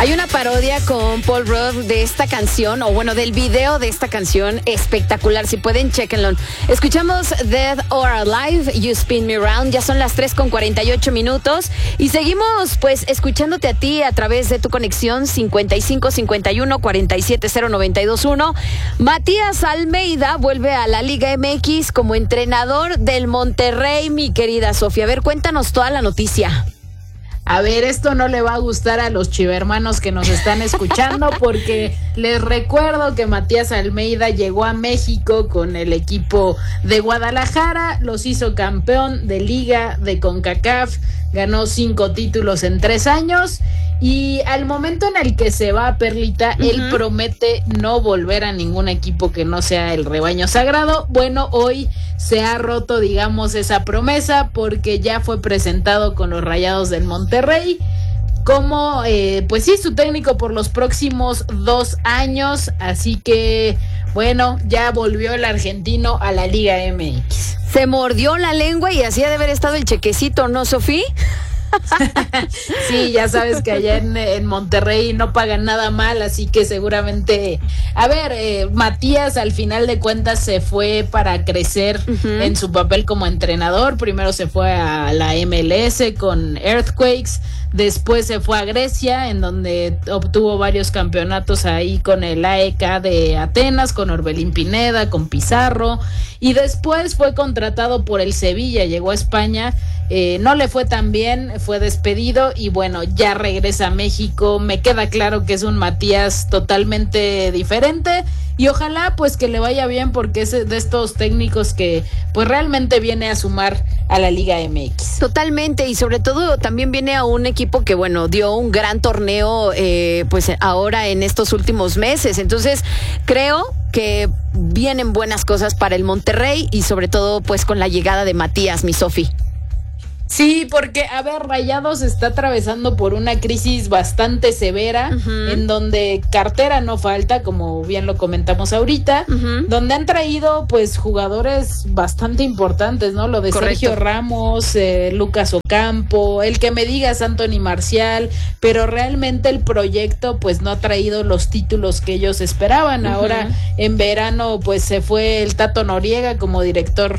Hay una parodia con Paul Rudd de esta canción, o bueno, del video de esta canción, espectacular. Si pueden, chéquenlo. Escuchamos Dead or Alive, You Spin Me Round. Ya son las 3:48 y seguimos pues escuchándote a ti a través de tu conexión 55 51 47 0921. Matías Almeida vuelve a la Liga MX como entrenador del Monterrey, mi querida Sofía. A ver, cuéntanos toda la noticia. A ver, esto no le va a gustar a los chivermanos que nos están escuchando, porque les recuerdo que Matías Almeida llegó a México con el equipo de Guadalajara, los hizo campeón de Liga de CONCACAF, ganó 5 títulos en 3 años, y al momento en el que se va, Perlita, él promete no volver a ningún equipo que no sea el rebaño sagrado. Bueno, hoy se ha roto, digamos, esa promesa, porque ya fue presentado con los Rayados del Monterrey como, pues sí, su técnico por los próximos 2 años, así que, bueno, ya volvió el argentino a la Liga MX. Se mordió la lengua y así ha de haber estado el chequecito, ¿no, Sofía? Sí, ya sabes que allá en Monterrey no pagan nada mal, así que seguramente, a ver, Matías al final de cuentas se fue para crecer en su papel como entrenador. Primero se fue a la MLS con Earthquakes, después se fue a Grecia, en donde obtuvo varios campeonatos ahí con el AEK de Atenas, con Orbelín Pineda, con Pizarro, y después fue contratado por el Sevilla, llegó a España. No le fue tan bien, fue despedido y bueno, ya regresa a México. Me queda claro que es un Matías totalmente diferente y ojalá pues que le vaya bien, porque es de estos técnicos que pues realmente viene a sumar a la Liga MX. Totalmente, y sobre todo también viene a un equipo que bueno, dio un gran torneo pues ahora en estos últimos meses, entonces creo que vienen buenas cosas para el Monterrey y sobre todo pues con la llegada de Matías, mi Sofi. Sí, porque, a ver, Rayados está atravesando por una crisis bastante severa, en donde cartera no falta, como bien lo comentamos ahorita, donde han traído, pues, jugadores bastante importantes, ¿no? Lo de Correcto. Sergio Ramos, Lucas Ocampo, el que me digas Anthony Marcial, pero realmente el proyecto, pues, no ha traído los títulos que ellos esperaban. Ahora, en verano, pues, se fue el Tato Noriega como director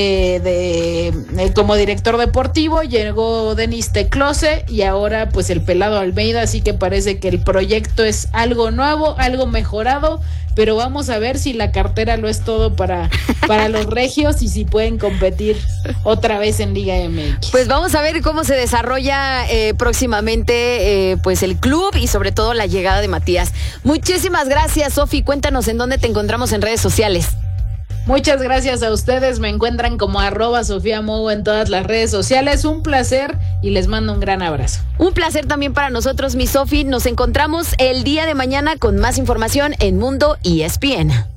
como director deportivo, llegó Denis Teclose y ahora pues el pelado Almeida, así que parece que el proyecto es algo nuevo, algo mejorado, pero vamos a ver si la cartera lo es todo para los regios y si pueden competir otra vez en Liga MX. Pues vamos a ver cómo se desarrolla próximamente pues el club y sobre todo la llegada de Matías. Muchísimas gracias, Sofi. Cuéntanos en dónde te encontramos en redes sociales. Muchas gracias a ustedes, me encuentran como @SofiaMogo en todas las redes sociales. Un placer y les mando un gran abrazo. Un placer también para nosotros, mi Sofi. Nos encontramos el día de mañana con más información en Mundo ESPN.